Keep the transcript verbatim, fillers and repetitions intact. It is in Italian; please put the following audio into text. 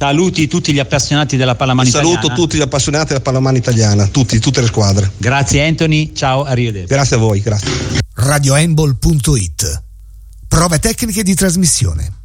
Saluti tutti gli appassionati della pallamano Saluto italiana. tutti gli appassionati della pallamano italiana, tutti, tutte le squadre. Grazie Anthony, ciao, arrivederci. Grazie a voi, grazie. radiohandball punto it. Prove tecniche di trasmissione.